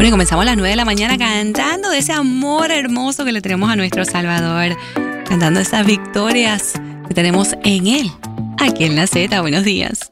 Bueno, y comenzamos a las 9 de la mañana cantando de ese amor hermoso que le tenemos a nuestro Salvador, cantando esas victorias que tenemos en Él, aquí en La Z. Buenos días.